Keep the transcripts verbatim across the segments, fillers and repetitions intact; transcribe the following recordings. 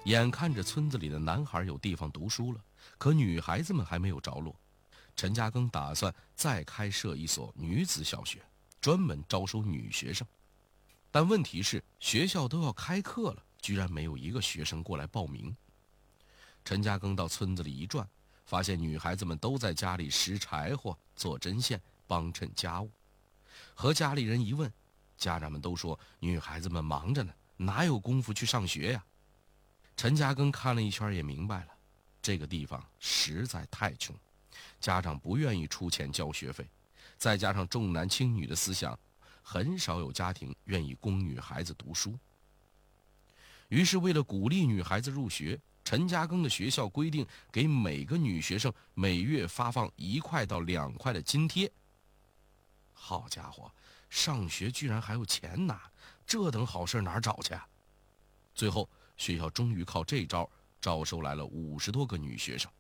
眼看着村子里的男孩有地方读书了，可女孩子们还没有着落。陈家庚打算再开设一所女子小学，专门招收女学生。但问题是，学校都要开课了，居然没有一个学生过来报名。陈家庚到村子里一转，发现女孩子们都在家里拾柴火、做针线、帮衬家务。和家里人一问，家长们都说女孩子们忙着呢，哪有功夫去上学呀？陈家庚看了一圈也明白了，这个地方实在太穷，家长不愿意出钱交学费，再加上重男轻女的思想，很少有家庭愿意供女孩子读书。于是为了鼓励女孩子入学，陈家庚的学校规定给每个女学生每月发放一块到两块的津贴。好家伙，上学居然还有钱拿，这等好事哪儿找去啊？最后学校终于靠这招招收来了五十多个女学生。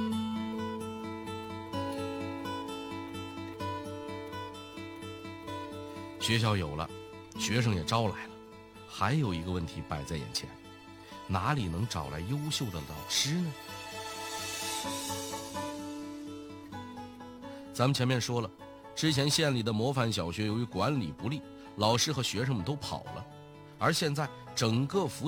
学校有了，学生也招来了，还有一个问题摆在眼前，哪里能找来优秀的老师呢？咱们前面说了，之前县里的模范小学由于管理不力，老师和学生们都跑了，而现在整个福